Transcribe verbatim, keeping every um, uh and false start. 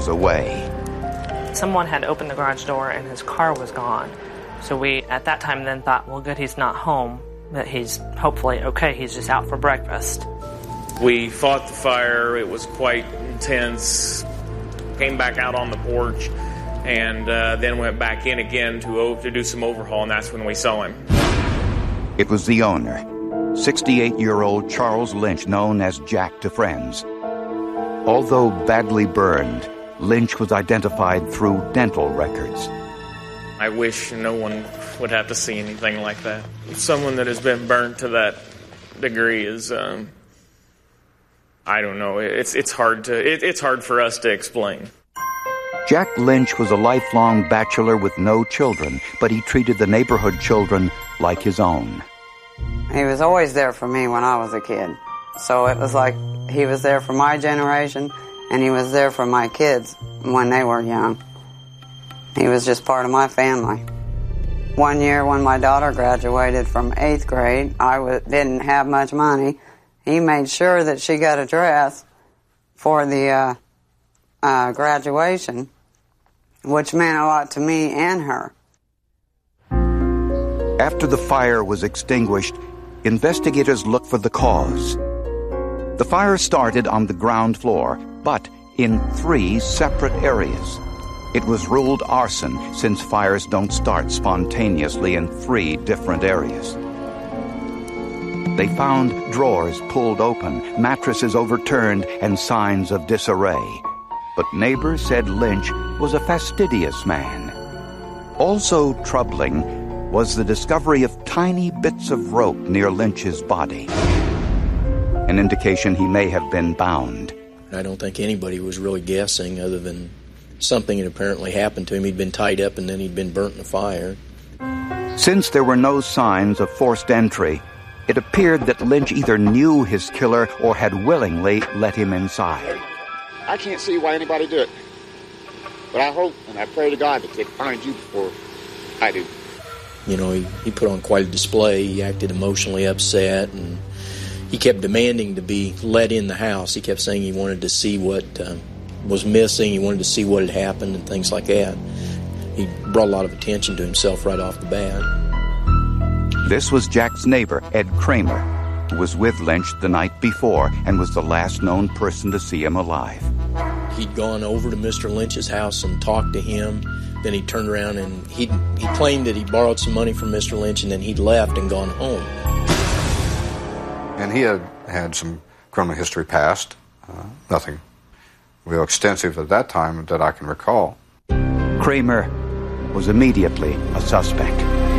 away. Someone had opened the garage door and his car was gone. So we, at that time, then thought, well, good, he's not home, that he's hopefully okay, he's just out for breakfast. We fought the fire. It was quite intense. Came back out on the porch and uh, then went back in again to, to do some overhaul, and that's when we saw him. It was the owner, sixty-eight-year-old Charles Lynch, known as Jack to friends. Although badly burned, Lynch was identified through dental records. I wish no one would have to see anything like that. Someone that has been burned to that degree is, um, I don't know, it's it's hard to it, it's hard for us to explain. Jack Lynch was a lifelong bachelor with no children, but he treated the neighborhood children like his own. He was always there for me when I was a kid. So it was like he was there for my generation, and he was there for my kids when they were young. He was just part of my family. One year when my daughter graduated from eighth grade, I w- didn't have much money. He made sure that she got a dress for the uh, uh, graduation, which meant a lot to me and her. After the fire was extinguished, investigators looked for the cause. The fire started on the ground floor, but in three separate areas. It was ruled arson, since fires don't start spontaneously in three different areas. They found drawers pulled open, mattresses overturned, and signs of disarray. But neighbors said Lynch was a fastidious man. Also troubling was the discovery of tiny bits of rope near Lynch's body, an indication he may have been bound. I don't think anybody was really guessing, other than something had apparently happened to him. He'd been tied up and then he'd been burnt in a fire. Since there were no signs of forced entry, it appeared that Lynch either knew his killer or had willingly let him inside. I can't see why anybody do it. But I hope and I pray to God that they find you before I do. You know, he, he put on quite a display. He acted emotionally upset, and he kept demanding to be let in the house. He kept saying he wanted to see what uh, was missing. He wanted to see what had happened and things like that. He brought a lot of attention to himself right off the bat. This was Jack's neighbor, Ed Kramer, who was with Lynch the night before and was the last known person to see him alive. He'd gone over to Mister Lynch's house and talked to him. Then he turned around and he he claimed that he borrowed some money from Mister Lynch, and then he'd left and gone home. And he had had some criminal history past, uh, nothing real extensive at that time that I can recall. Kramer was immediately a suspect.